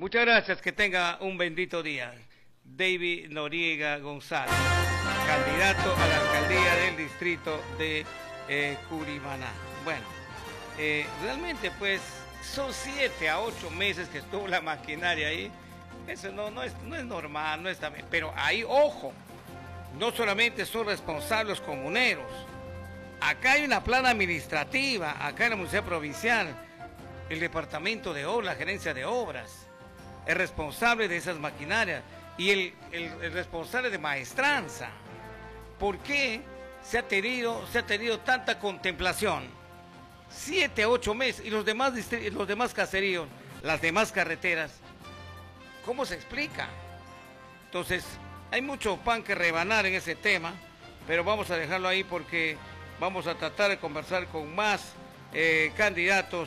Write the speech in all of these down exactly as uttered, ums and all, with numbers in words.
Muchas gracias, que tenga un bendito día. David Noriega González, candidato a la alcaldía del distrito de eh, Curimaná. Bueno, eh, realmente pues son siete a ocho meses que estuvo la maquinaria ahí. Eso no, no, es, no es normal, no está bien. Pero ahí, ojo, no solamente son responsables los comuneros. Acá hay una plana administrativa, acá en la Municipalidad Provincial, el Departamento de Obras, la Gerencia de Obras, es responsable de esas maquinarias y el, el, el responsable de maestranza. ¿Por qué se ha tenido, se ha tenido tanta contemplación? Siete, ocho meses, y los demás, los demás caseríos, las demás carreteras, ¿cómo se explica? Entonces, hay mucho pan que rebanar en ese tema, pero vamos a dejarlo ahí porque vamos a tratar de conversar con más eh, candidatos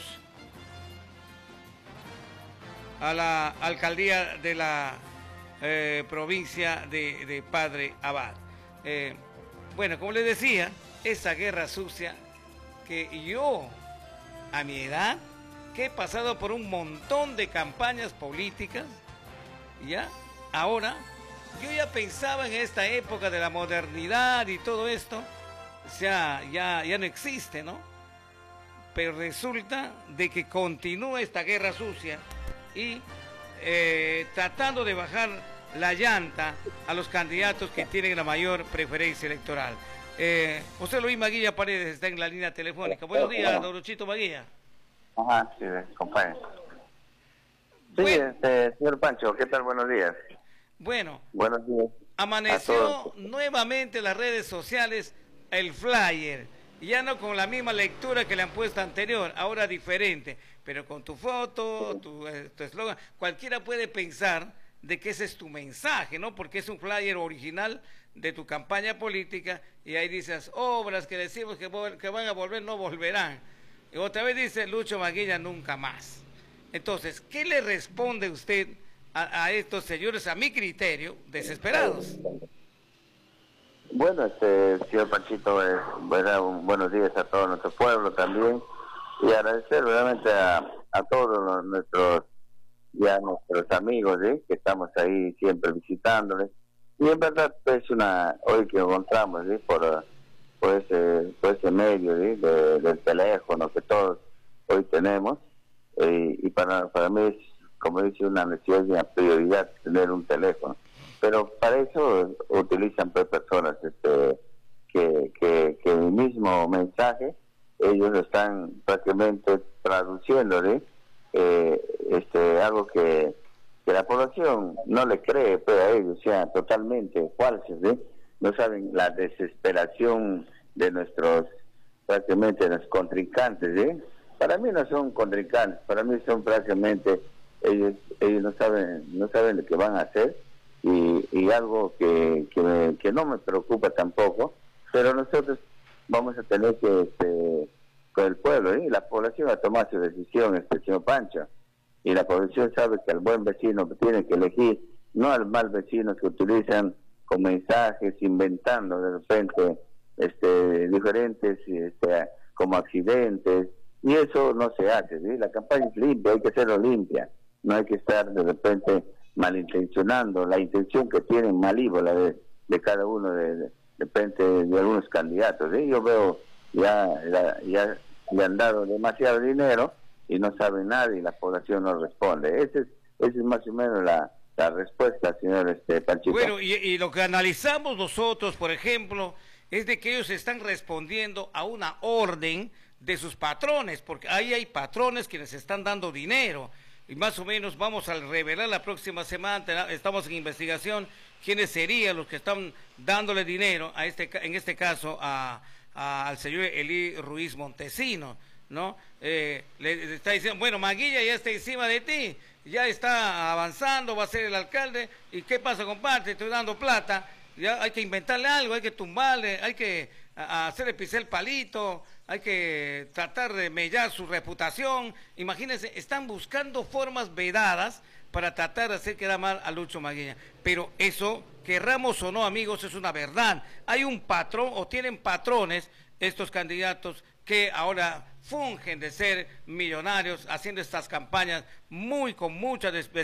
a la alcaldía de la eh, provincia de, de Padre Abad. Eh, bueno, como les decía, esa guerra sucia que yo, a mi edad, que he pasado por un montón de campañas políticas, ya, ahora, yo ya pensaba en esta época de la modernidad y todo esto, o sea, ya, ya no existe, ¿no? Pero resulta de que continúa esta guerra sucia y eh, tratando de bajar la llanta a los candidatos que tienen la mayor preferencia electoral. Eh, José Luis Maguilla Paredes está en la línea telefónica. Buenos días, don Luchito Maguilla. Ajá, sí, compañero. Sí, Bueno, este, señor Pancho, ¿qué tal? Buenos días. Bueno, Buenos días. amaneció nuevamente las redes sociales el flyer, ya no con la misma lectura que le han puesto anterior, ahora diferente, pero con tu foto, tu eslogan, cualquiera puede pensar de que ese es tu mensaje, ¿no? Porque es un flyer original de tu campaña política y ahí dices, obras que decimos que, que van a volver, no volverán. Y otra vez dice Lucho Maguilla, nunca más. Entonces, ¿qué le responde usted a, a estos señores, a mi criterio, desesperados? Bueno, este, señor Panchito, eh, bueno, un buenos días a todo nuestro pueblo también y agradecer realmente a, a todos los, nuestros ya nuestros amigos, ¿sí? Que estamos ahí siempre visitándoles. Y en verdad es una, hoy que encontramos, ¿sí? por, por, ese, por ese medio, ¿sí? De, del teléfono que todos hoy tenemos, eh, y para, para mí es, como dice, una necesidad, una prioridad tener un teléfono. Pero para eso utilizan pues, personas este, que, que, que el mismo mensaje ellos lo están prácticamente traduciendo, ¿sí? Eh, este, algo que, que la población no le cree pues, a ellos, o sea, totalmente falsos, ¿sí? No saben la desesperación de nuestros, prácticamente, los contrincantes, ¿sí? Para mí no son contrincantes, para mí son prácticamente, ellos ellos no saben no saben lo que van a hacer, y, y algo que, que, me, que no me preocupa tampoco, pero nosotros vamos a tener que... Este, con el pueblo, ¿eh? La población ha tomado su decisión, este señor Pancho, y la población sabe que al buen vecino tiene que elegir, no al mal vecino que utilizan con mensajes, inventando de repente este diferentes este, como accidentes, y eso no se hace, ¿sí? La campaña es limpia, hay que hacerlo limpia, no hay que estar de repente malintencionando la intención que tienen malívola de, de cada uno de, de, de repente de algunos candidatos, ¿sí? Yo veo ya, ya, ya le han dado demasiado dinero y no sabe nada y la población no responde. Esa es, esa es más o menos la, la respuesta, señor este, Panchito. Bueno, y, y lo que analizamos nosotros, por ejemplo, es de que ellos están respondiendo a una orden de sus patrones, porque ahí hay patrones que les están dando dinero. Y más o menos vamos a revelar la próxima semana, estamos en investigación, quiénes serían los que están dándole dinero, a este en este caso a... al señor Elí Ruiz Montesino, ¿no? Eh, le, le está diciendo, bueno, Maguilla ya está encima de ti, ya está avanzando, va a ser el alcalde, ¿y qué pasa, compadre? Te estoy dando plata, ya hay que inventarle algo, hay que tumbarle, hay que a, a hacerle pisar el palito, hay que tratar de mellar su reputación. Imagínense, están buscando formas vedadas para tratar de hacer quedar mal a Lucho Maguilla. Pero eso, querramos o no, amigos, es una verdad. Hay un patrón, o tienen patrones, estos candidatos, que ahora fungen de ser millonarios, haciendo estas campañas muy con mucha